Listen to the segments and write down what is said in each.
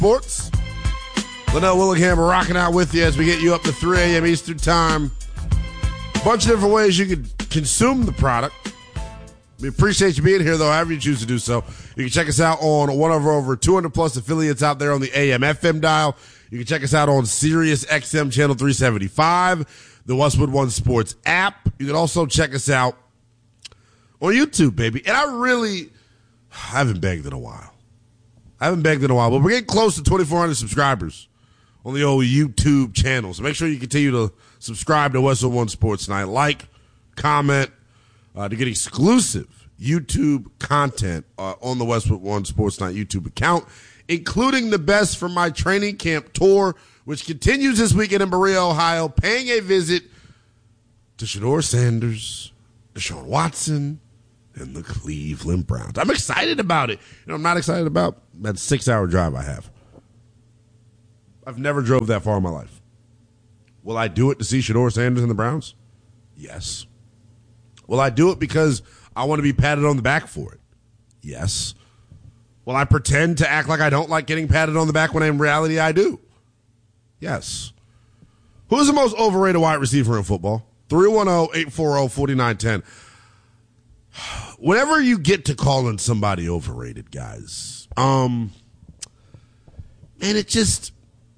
Sports. Linnell Willingham rocking out with you as we get you up to 3 a.m. Eastern Time. A bunch of different ways you can consume the product. We appreciate you being here, though, however you choose to do so. You can check us out on one of our over 200-plus affiliates out there on the AM/FM dial. You can check us out on Sirius XM Channel 375, the Westwood One Sports app. You can also check us out on YouTube, baby. And I haven't begged in a while. But we're getting close to 2,400 subscribers on the old YouTube channel. So make sure you continue to subscribe to Westwood One Sports Night. Like, comment, to get exclusive YouTube content on the Westwood One Sports Night YouTube account, including the best from my training camp tour, which continues this weekend in Berea, Ohio, paying a visit to Shedeur Sanders, Deshaun Watson, and the Cleveland Browns. I'm excited about it. I'm not excited about that 6-hour drive I have. I've never drove that far in my life. Will I do it to see Shedeur Sanders and the Browns? Yes. Will I do it because I want to be patted on the back for it? Yes. Will I pretend to act like I don't like getting patted on the back when in reality I do? Yes. Who is the most overrated wide receiver in football? 310-840-4910. Whenever you get to calling somebody overrated, guys, man, it just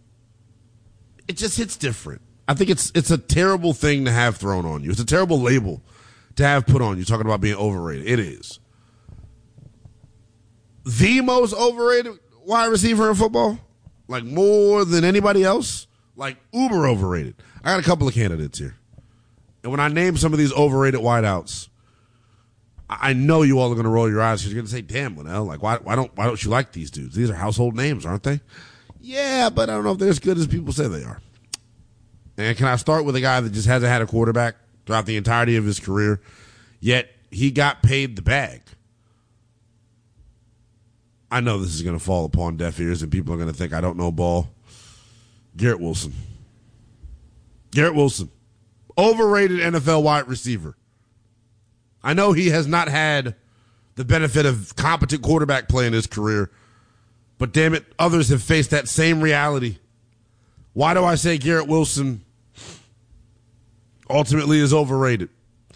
hits different. I think it's a terrible thing to have thrown on you. It's a terrible label to have put on you, talking about being overrated. It is. The most overrated wide receiver in football? Like more than anybody else? Like uber overrated. I got a couple of candidates here. And when I name some of these overrated wideouts, I know you all are going to roll your eyes because you're going to say, damn, Linnell, like, why don't you like these dudes? These are household names, aren't they? Yeah, but I don't know if they're as good as people say they are. And can I start with a guy that just hasn't had a quarterback throughout the entirety of his career, yet he got paid the bag? I know this is going to fall upon deaf ears and people are going to think I don't know ball. Garrett Wilson. Overrated NFL wide receiver. I know he has not had the benefit of competent quarterback play in his career, but damn it, others have faced that same reality. Why do I say Garrett Wilson ultimately is overrated?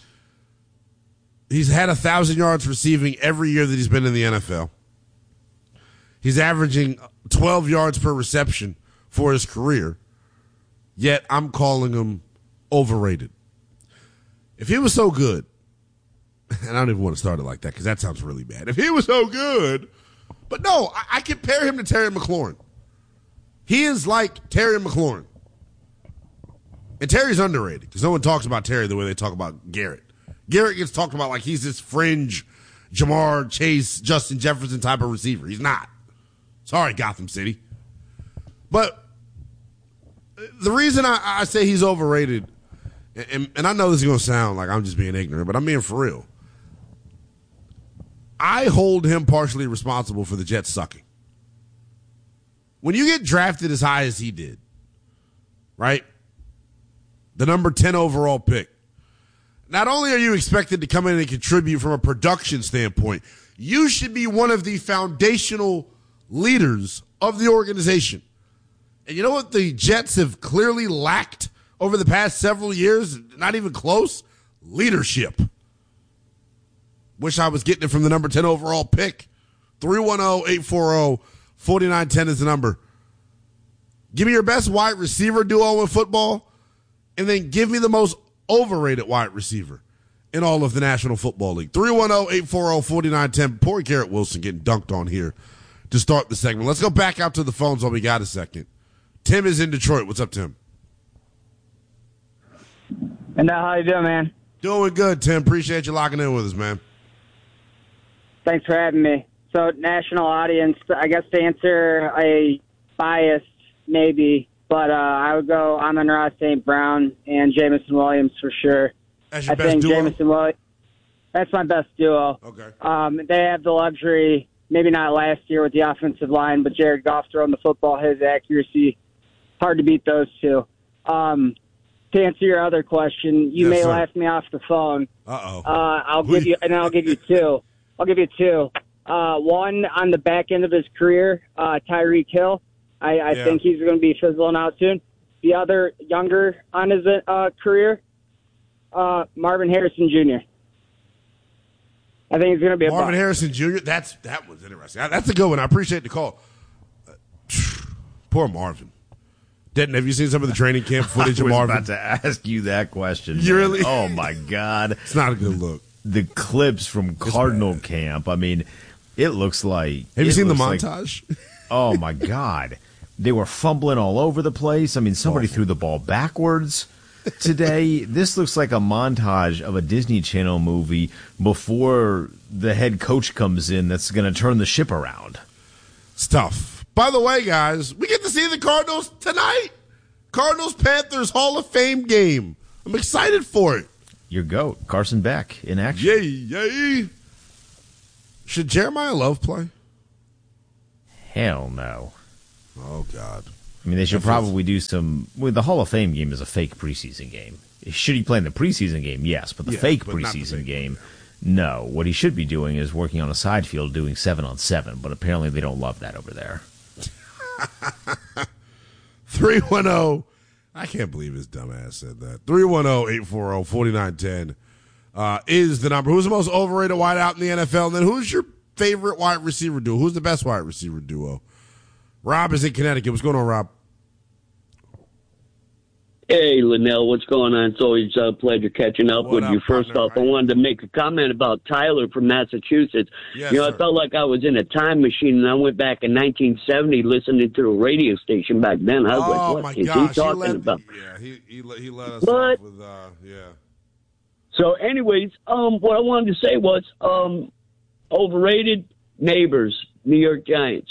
He's had 1,000 yards receiving every year that he's been in the NFL. He's averaging 12 yards per reception for his career, yet I'm calling him overrated. If he was so good, and I don't even want to start it like that because that sounds really bad. If he was so good, but no, I compare him to Terry McLaurin. He is like Terry McLaurin. And Terry's underrated because no one talks about Terry the way they talk about Garrett. Garrett gets talked about like he's this fringe Jamar Chase, Justin Jefferson type of receiver. He's not. Sorry, Gotham City. But the reason I say he's overrated, and I know this is going to sound like I'm just being ignorant, but I'm being for real. I hold him partially responsible for the Jets sucking. When you get drafted as high as he did, right? The number 10 overall pick. Not only are you expected to come in and contribute from a production standpoint, you should be one of the foundational leaders of the organization. And you know what the Jets have clearly lacked over the past several years? Not even close. Leadership. Wish I was getting it from the number 10 overall pick. 310-840-4910 is the number. Give me your best wide receiver duo in football, and then give me the most overrated wide receiver in all of the National Football League. 310-840-4910. Poor Garrett Wilson getting dunked on here to start the segment. Let's go back out to the phones while we got a second. Tim is in Detroit. What's up, Tim? And how you doing, man? Doing good, Tim. Appreciate you locking in with us, man. Thanks for having me. So, national audience, I guess to answer a biased maybe, but I would go Amon-Ra St. Brown and Jameson Williams for sure. That's your best duo? Jameson Williams, that's my best duo. Okay. They have the luxury, maybe not last year with the offensive line, but Jared Goff throwing the football, his accuracy, hard to beat those two. To answer your other question, you may laugh me off the phone. I'll give you two. One on the back end of his career, Tyreek Hill. I think he's going to be fizzling out soon. The other younger on his career, Marvin Harrison Jr. I think he's going to be Marvin Harrison Jr. That was interesting. That's a good one. I appreciate the call. Poor Marvin. Denton, have you seen some of the training camp footage of Marvin? I was about to ask you that question. You really? Oh, my God. It's not a good look. The clips from Cardinal camp, I mean, it looks like... Have you seen the montage? Oh, my God. They were fumbling all over the place. I mean, somebody threw the ball backwards today. This looks like a montage of a Disney Channel movie before the head coach comes in that's going to turn the ship around. It's tough. By the way, guys, we get to see the Cardinals tonight. Cardinals-Panthers Hall of Fame game. I'm excited for it. Your GOAT, Carson Beck, in action. Yay, yay. Should Jeremiah Love play? Hell no. Oh, God. I mean, they should probably do some... Well, the Hall of Fame game is a fake preseason game. Should he play in the preseason game? Yes, but the fake preseason game, no. What he should be doing is working on a side field doing 7-on-7, but apparently they don't love that over there. 310. I can't believe his dumbass said that. 310-840-4910 is the number. Who's the most overrated wideout in the NFL? And then who's your favorite wide receiver duo? Who's the best wide receiver duo? Rob is in Connecticut. What's going on, Rob? Hey, Linnell, what's going on? It's always a pleasure catching up with you. First partner? off, I wanted to make a comment about Tyler from Massachusetts. Yes, I felt like I was in a time machine, and I went back in 1970 listening to a radio station back then. I was like, what is he talking about? Yeah, he let us off with, So, anyways, what I wanted to say was overrated Neighbors, New York Giants.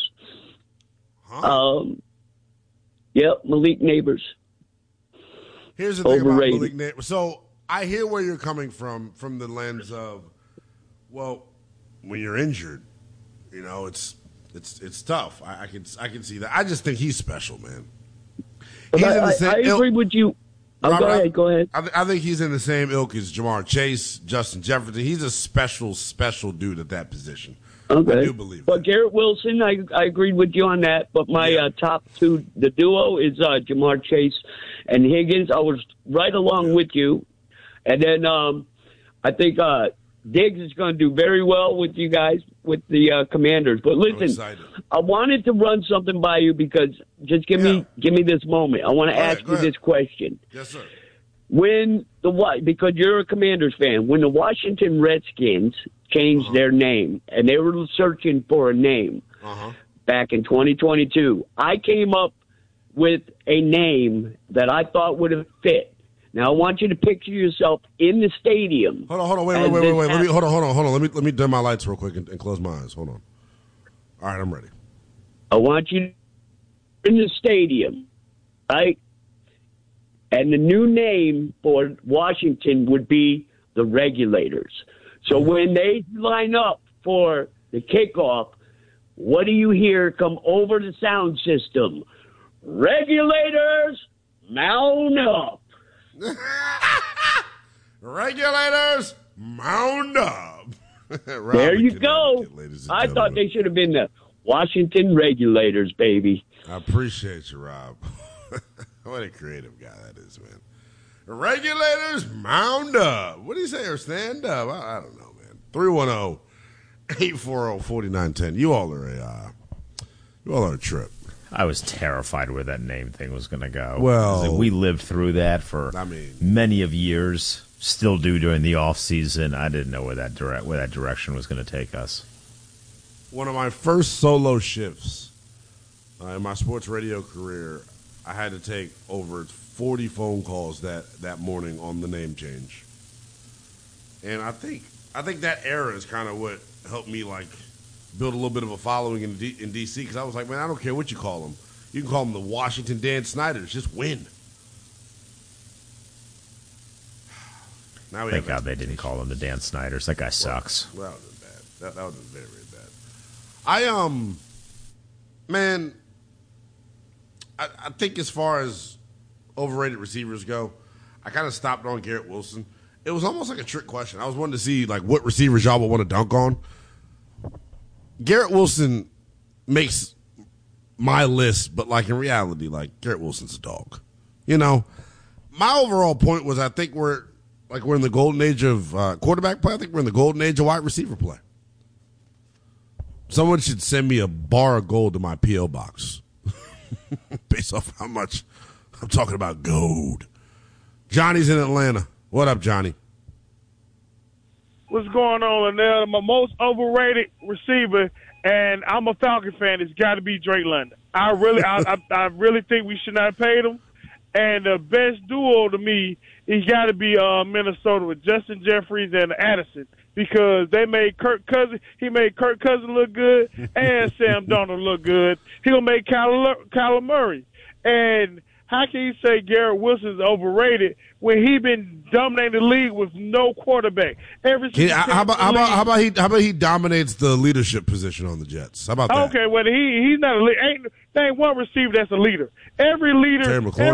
Malik Neighbors. Here's the thing about Malik Neighbors. So I hear where you're coming from the lens of, well, when you're injured, it's tough. I can see that. I just think he's special, man. I agree with you. Go ahead. I think he's in the same ilk as Jamar Chase, Justin Jefferson. He's a special dude at that position. Okay. I do believe that. But Garrett Wilson, I agreed with you on that. But my top two, the duo is Jamar Chase and Higgins. I was right along with you. And then I think Diggs is going to do very well with you guys, with the Commanders. But listen, I wanted to run something by you because just give me this moment. I want to ask you this question. Yes, sir. Because you're a Commanders fan, when the Washington Redskins changed their name, and they were searching for a name back in 2022, I came up with a name that I thought would have fit. Now I want you to picture yourself in the stadium. Hold on, wait. Hold on. Let me dim my lights real quick and close my eyes. Hold on. All right, I'm ready. I want you in the stadium, right? And the new name for Washington would be the Regulators. So when they line up for the kickoff, what do you hear come over the sound system? Regulators, mount up. Regulators, mount up. There you go. I thought they should have been the Washington Regulators, baby. I appreciate you, Rob. What a creative guy that is, man. Regulators, mount up. What do you say, or stand up? I don't know, man. 310-840-4910. You all are a trip. I was terrified where that name thing was going to go. Well, we lived through that for many of years. Still do during the off season. I didn't know where that direction was going to take us. One of my first solo shifts in my sports radio career, I had to take over 40 phone calls that morning on the name change. And I think that era is kind of what helped me build a little bit of a following in D.C. because I was like, man, I don't care what you call them. You can call them the Washington Dan Snyders. Just win. Now Thank God they didn't call him the Dan Snyders. That guy sucks. Well, that would have been bad. That would have been very, very bad. Man, I think as far as overrated receivers go, I kind of stopped on Garrett Wilson. It was almost like a trick question. I was wanting to see what receivers y'all would want to dunk on. Garrett Wilson makes my list, but like in reality, like Garrett Wilson's a dog. You know, my overall point was I think we're in the golden age of quarterback play. I think we're in the golden age of wide receiver play. Someone should send me a bar of gold to my P.O. box based off how much I'm talking about gold. Johnny's in Atlanta. What up, Johnny? What's going on, Linnell? My most overrated receiver, and I'm a Falcon fan, it's got to be Drake London. I really think we should not have paid him. And the best duo to me, he got to be Minnesota with Justin Jeffries and Addison, because they made Kirk Cousins look good and Sam Darnold look good. He'll make Kyler Murray. And how can you say Garrett Wilson's overrated when he been dominating the league with no quarterback? How about he dominates the leadership position on the Jets? How about that? Okay, well he's not a leader. There ain't one receiver that's a leader. Every leader, Terry McLaurin.